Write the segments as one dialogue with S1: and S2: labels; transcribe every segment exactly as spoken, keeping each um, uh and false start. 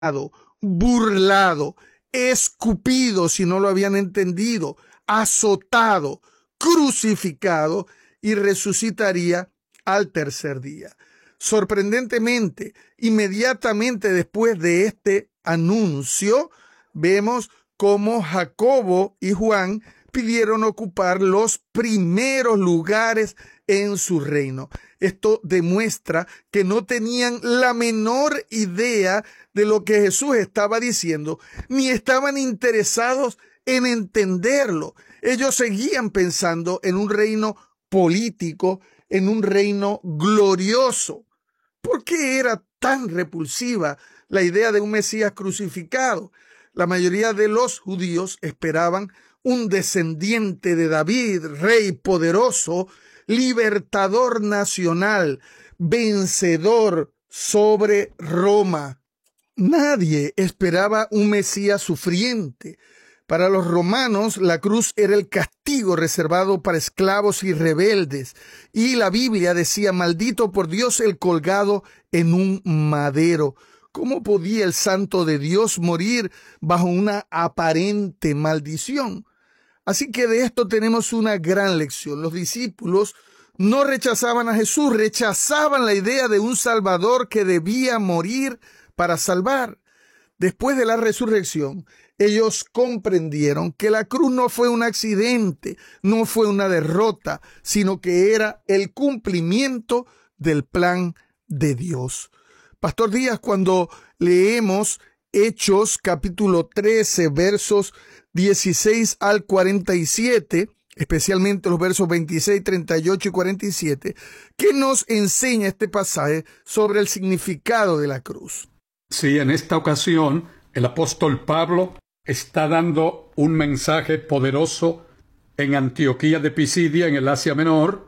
S1: burlado, escupido si no lo habían entendido, azotado, crucificado y resucitaría al tercer día. Sorprendentemente, inmediatamente después de este anuncio, vemos cómo Jacobo y Juan pidieron ocupar los primeros lugares en su reino. Esto demuestra que no tenían la menor idea de lo que Jesús estaba diciendo, ni estaban interesados en entenderlo. Ellos seguían pensando en un reino político, en un reino glorioso. ¿Por qué era tan repulsiva la idea de un Mesías crucificado? La mayoría de los judíos esperaban un descendiente de David, rey poderoso, libertador nacional, vencedor sobre Roma. Nadie esperaba un Mesías sufriente. Para los romanos, la cruz era el castigo reservado para esclavos y rebeldes, y la Biblia decía: maldito por Dios el colgado en un madero. ¿Cómo podía el santo de Dios morir bajo una aparente maldición? Así que de esto tenemos una gran lección. Los discípulos no rechazaban a Jesús, rechazaban la idea de un Salvador que debía morir para salvar. Después de la resurrección, ellos comprendieron que la cruz no fue un accidente, no fue una derrota, sino que era el cumplimiento del plan de Dios. Pastor Díaz, cuando leemos Hechos capítulo trece, versos dieciséis al cuarenta y siete, especialmente los versos veintiséis, treinta y ocho y cuarenta y siete, ¿qué nos enseña este pasaje sobre el significado de la cruz?
S2: Sí, en esta ocasión el apóstol Pablo está dando un mensaje poderoso en Antioquía de Pisidia, en el Asia Menor,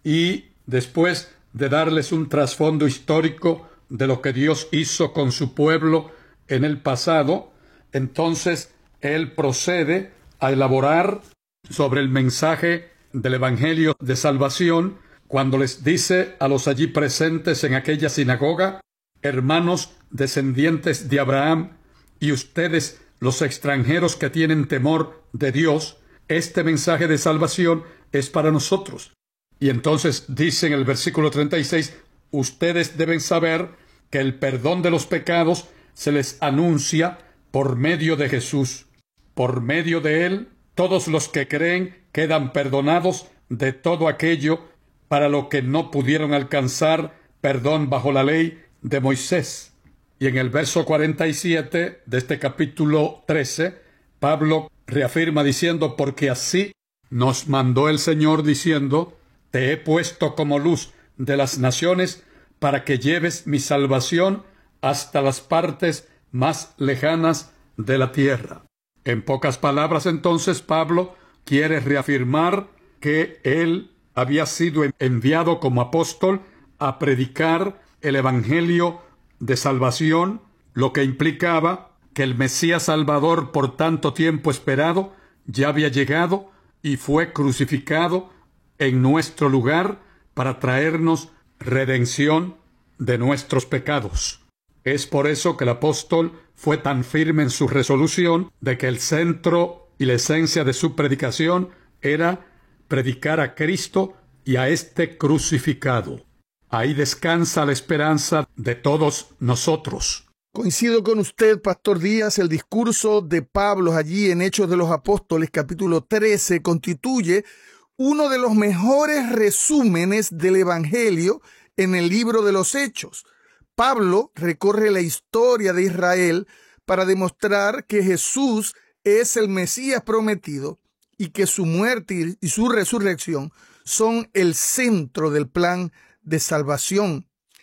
S2: y después de darles un trasfondo histórico de lo que Dios hizo con su pueblo en el pasado, entonces él procede a elaborar sobre el mensaje del Evangelio de Salvación, cuando les dice a los allí presentes en aquella sinagoga: hermanos descendientes de Abraham, y ustedes los extranjeros que tienen temor de Dios, este mensaje de salvación es para nosotros. Y entonces dice en el versículo treinta y seis, ustedes deben saber que el perdón de los pecados se les anuncia por medio de Jesús. Por medio de él, todos los que creen quedan perdonados de todo aquello para lo que no pudieron alcanzar perdón bajo la ley de Moisés. Y en el verso cuarenta y siete de este capítulo trece, Pablo reafirma diciendo: porque así nos mandó el Señor diciendo: te he puesto como luz de las naciones para que lleves mi salvación hasta las partes más lejanas de la tierra. En pocas palabras, entonces, Pablo quiere reafirmar que él había sido enviado como apóstol a predicar el evangelio de salvación, lo que implicaba que el Mesías Salvador por tanto tiempo esperado ya había llegado y fue crucificado en nuestro lugar para traernos redención de nuestros pecados. Es por eso que el apóstol fue tan firme en su resolución de que el centro y la esencia de su predicación era predicar a Cristo y a este crucificado. Ahí descansa la esperanza de todos nosotros.
S1: Coincido con usted, Pastor Díaz. El discurso de Pablo allí en Hechos de los Apóstoles, capítulo trece, constituye uno de los mejores resúmenes del Evangelio en el libro de los Hechos. Pablo recorre la historia de Israel para demostrar que Jesús es el Mesías prometido y que su muerte y su resurrección son el centro del plan de salvación.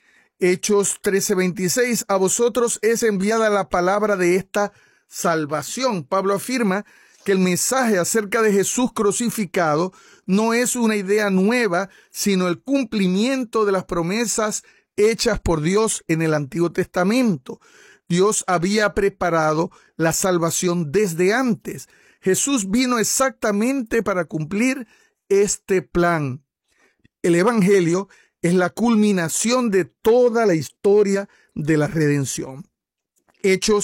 S1: Hechos trece veintiséis, a vosotros es enviada la palabra de esta salvación. Pablo afirma que el mensaje acerca de Jesús crucificado no es una idea nueva, sino el cumplimiento de las promesas hechas por Dios en el Antiguo Testamento. Dios había preparado la salvación desde antes. Jesús vino exactamente para cumplir este plan. El Evangelio es la culminación de toda la historia de la redención. Hechos